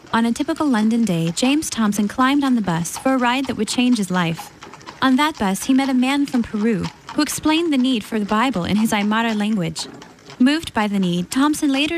On a typical London day, James Thompson climbed on the bus for a ride that would change his life. On that bus, he met a man from Peru who explained the need for the Bible in his Aymara language. Moved by the need, Thompson later